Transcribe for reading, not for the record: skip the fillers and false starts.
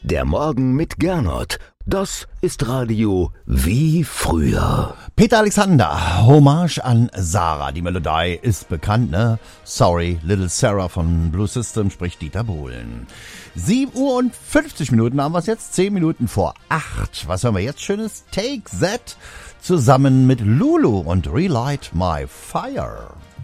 Der Morgen mit Gernot. Das ist Radio wie früher. Peter Alexander, Hommage an Sarah. Die Melodie ist bekannt, ne? Sorry, Little Sarah von Blue System, spricht Dieter Bohlen. 7:50 haben wir es jetzt, 10 Minuten vor 8. Was hören wir jetzt Schönes? Take That zusammen mit Lulu und Relight My Fire.